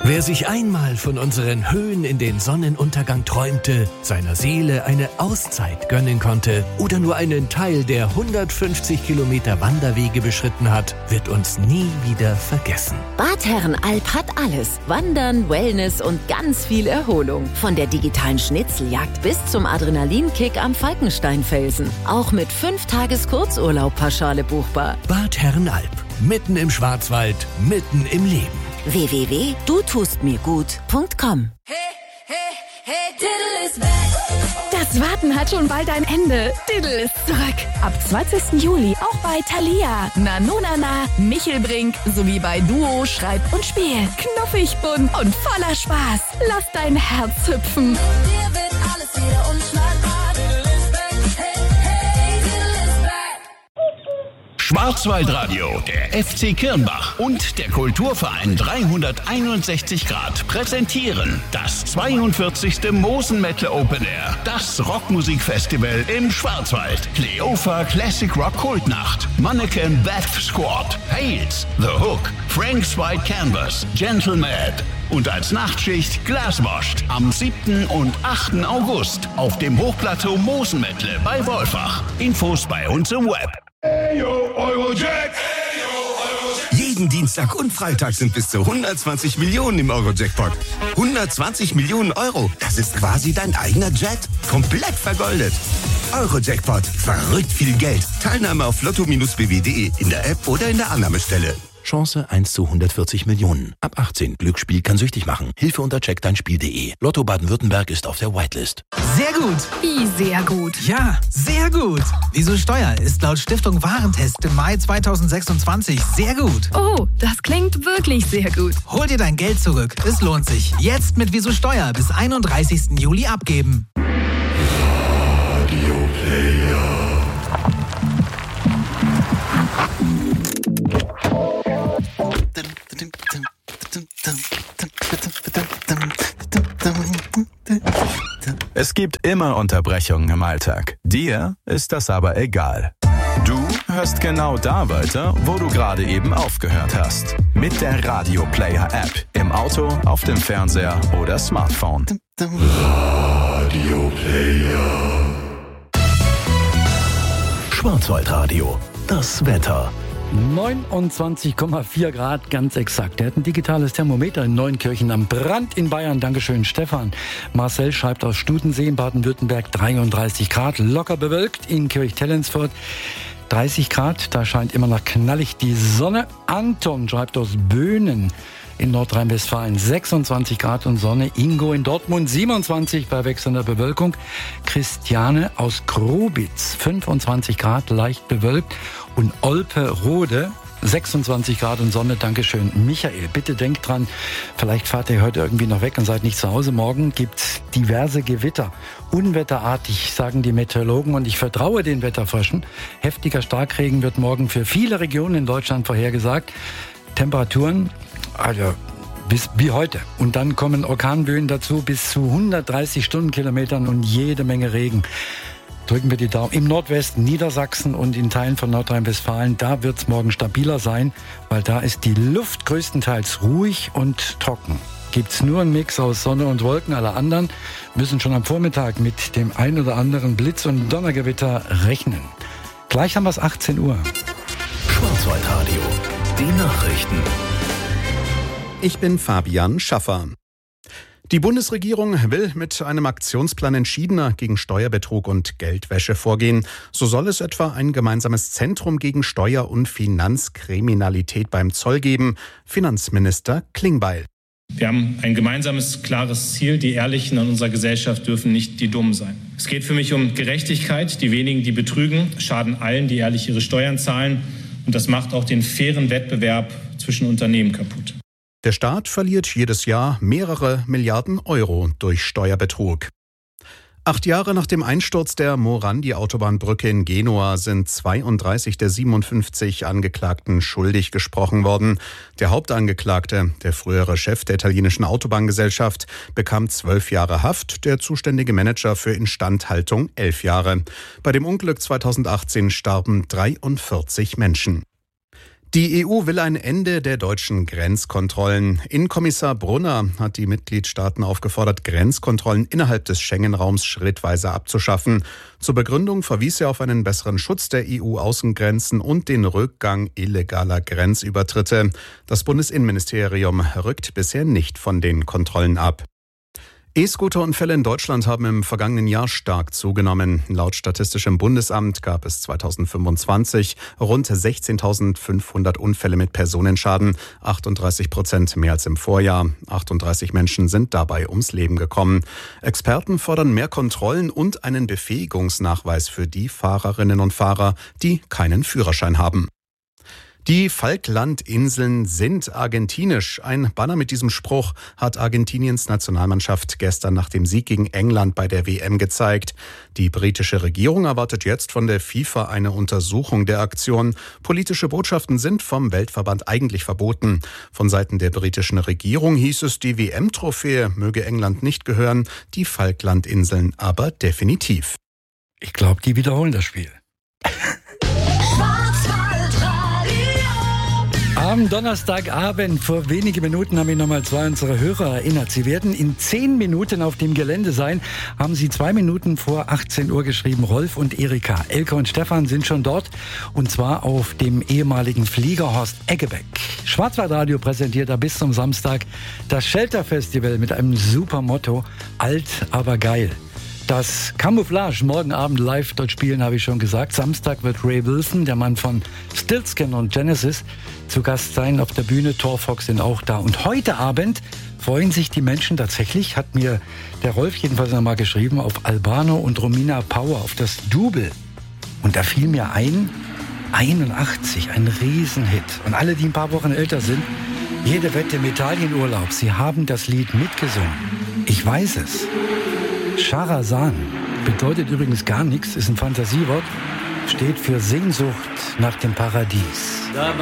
Wer sich einmal von unseren Höhen in den Sonnenuntergang träumte, seiner Seele eine Auszeit gönnen konnte oder nur einen Teil der 150 Kilometer Wanderwege beschritten hat, wird uns nie wieder vergessen. Bad Herrenalb hat alles. Wandern, Wellness und ganz viel Erholung. Von der digitalen Schnitzeljagd bis zum Adrenalinkick am Falkensteinfelsen. Auch mit 5 Tages Kurzurlaub pauschale buchbar. Bad Herrenalb. Mitten im Schwarzwald, mitten im Leben. www.dutustmirgut.com. Das Warten hat schon bald ein Ende. Diddle ist zurück. Ab 20. Juli auch bei Thalia, Nanonana, Michelbrink sowie bei Duo, Schreib und Spiel. Knuffig, bunt und voller Spaß. Lass dein Herz hüpfen. Dir wird alles wieder unschlagbar. Schwarzwaldradio, der FC Kirnbach und der Kulturverein 361 Grad präsentieren das 42. Mosen Metal Open Air, das Rockmusikfestival im Schwarzwald. Kleofa Classic Rock Kultnacht, Mannequin Death Squad, Hales, The Hook, Frank's White Canvas, Gentle Mad und als Nachtschicht Glaswashed am 7. und 8. August auf dem Hochplateau Mosenmettle bei Wolfach. Infos bei uns im Web. Eyo, Eurojack! Jeden Dienstag und Freitag sind bis zu 120 Millionen im Euro-Jackpot. 120 Millionen Euro, das ist quasi dein eigener Jet. Komplett vergoldet. Euro-Jackpot, verrückt viel Geld. Teilnahme auf lotto-bw.de, in der App oder in der Annahmestelle. Chance 1 zu 140 Millionen. Ab 18. Glücksspiel kann süchtig machen. Hilfe unter checkdeinspiel.de. Lotto Baden-Württemberg ist auf der Whitelist. Sehr gut. Wie sehr gut? Ja, sehr gut. Wieso Steuer ist laut Stiftung Warentest im Mai 2026 sehr gut. Oh, das klingt wirklich sehr gut. Hol dir dein Geld zurück. Es lohnt sich. Jetzt mit Wieso Steuer bis 31. Juli abgeben. Radio Player. Es gibt immer Unterbrechungen im Alltag. Dir ist das aber egal. Du hörst genau da weiter, wo du gerade eben aufgehört hast. Mit der Radio Player App. Im Auto, auf dem Fernseher oder Smartphone. Radio Player. Schwarzwaldradio. Das Wetter. 29,4 Grad, ganz exakt. Er hat ein digitales Thermometer in Neunkirchen am Brand in Bayern. Dankeschön, Stefan. Marcel schreibt aus Studensee in Baden-Württemberg 33 Grad, locker bewölkt in Kirchtellensfurt. 30 Grad, da scheint immer noch knallig die Sonne. Anton schreibt aus Böhnen in Nordrhein-Westfalen 26 Grad und Sonne. Ingo in Dortmund 27 bei wechselnder Bewölkung. Christiane aus Grobitz 25 Grad, leicht bewölkt. Und Olpe-Rode 26 Grad und Sonne, Dankeschön. Michael, bitte denkt dran, vielleicht fahrt ihr heute irgendwie noch weg und seid nicht zu Hause. Morgen gibt's diverse Gewitter. Unwetterartig, sagen die Meteorologen, und ich vertraue den Wetterfröschen. Heftiger Starkregen wird morgen für viele Regionen in Deutschland vorhergesagt. Temperaturen, also wie heute. Und dann kommen Orkanböen dazu bis zu 130 Stundenkilometern und jede Menge Regen. Drücken wir die Daumen. Im Nordwesten, Niedersachsen und in Teilen von Nordrhein-Westfalen, da wird es morgen stabiler sein, weil da ist die Luft größtenteils ruhig und trocken. Gibt es nur einen Mix aus Sonne und Wolken. Alle anderen müssen schon am Vormittag mit dem ein oder anderen Blitz- und Donnergewitter rechnen. Gleich haben wir es 18 Uhr. Schwarzwaldradio. Die Nachrichten. Ich bin Fabian Schaffer. Die Bundesregierung will mit einem Aktionsplan entschiedener gegen Steuerbetrug und Geldwäsche vorgehen. So soll es etwa ein gemeinsames Zentrum gegen Steuer- und Finanzkriminalität beim Zoll geben. Finanzminister Klingbeil. Wir haben ein gemeinsames, klares Ziel. Die Ehrlichen in unserer Gesellschaft dürfen nicht die Dummen sein. Es geht für mich um Gerechtigkeit. Die wenigen, die betrügen, schaden allen, die ehrlich ihre Steuern zahlen. Und das macht auch den fairen Wettbewerb zwischen Unternehmen kaputt. Der Staat verliert jedes Jahr mehrere Milliarden Euro durch Steuerbetrug. 8 Jahre nach dem Einsturz der Morandi-Autobahnbrücke in Genua sind 32 der 57 Angeklagten schuldig gesprochen worden. Der Hauptangeklagte, der frühere Chef der italienischen Autobahngesellschaft, bekam 12 Jahre Haft, der zuständige Manager für Instandhaltung 11 Jahre. Bei dem Unglück 2018 starben 43 Menschen. Die EU will ein Ende der deutschen Grenzkontrollen. Innenkommissar Brunner hat die Mitgliedstaaten aufgefordert, Grenzkontrollen innerhalb des Schengen-Raums schrittweise abzuschaffen. Zur Begründung verwies er auf einen besseren Schutz der EU-Außengrenzen und den Rückgang illegaler Grenzübertritte. Das Bundesinnenministerium rückt bisher nicht von den Kontrollen ab. E-Scooter-Unfälle in Deutschland haben im vergangenen Jahr stark zugenommen. Laut Statistischem Bundesamt gab es 2025 rund 16.500 Unfälle mit Personenschaden, 38% mehr als im Vorjahr. 38 Menschen sind dabei ums Leben gekommen. Experten fordern mehr Kontrollen und einen Befähigungsnachweis für die Fahrerinnen und Fahrer, die keinen Führerschein haben. Die Falklandinseln sind argentinisch. Ein Banner mit diesem Spruch hat Argentiniens Nationalmannschaft gestern nach dem Sieg gegen England bei der WM gezeigt. Die britische Regierung erwartet jetzt von der FIFA eine Untersuchung der Aktion. Politische Botschaften sind vom Weltverband eigentlich verboten. Von Seiten der britischen Regierung hieß es, die WM-Trophäe möge England nicht gehören, die Falklandinseln aber definitiv. Ich glaube, die wiederholen das Spiel. Am Donnerstagabend, vor wenigen Minuten, haben mich nochmal zwei unserer Hörer erinnert. Sie werden in 10 Minuten auf dem Gelände sein. Haben Sie 2 Minuten vor 18 Uhr geschrieben. Rolf und Erika, Elke und Stefan sind schon dort. Und zwar auf dem ehemaligen Fliegerhorst Eggebeck. Schwarzwaldradio präsentiert da bis zum Samstag das Shelter-Festival mit einem super Motto: alt, aber geil. Das Camouflage morgen Abend live dort spielen, habe ich schon gesagt. Samstag wird Ray Wilson, der Mann von Stiltskin und Genesis, zu Gast sein auf der Bühne. Thor Fox sind auch da. Und heute Abend freuen sich die Menschen tatsächlich, hat mir der Rolf jedenfalls nochmal geschrieben, auf Albano und Romina Power, auf das Double. Und da fiel mir ein, 81, ein Riesenhit. Und alle, die ein paar Wochen älter sind, jede Wette im Italienurlaub, sie haben das Lied mitgesungen. Ich weiß es. Charazan bedeutet übrigens gar nichts, ist ein Fantasiewort, steht für Sehnsucht nach dem Paradies.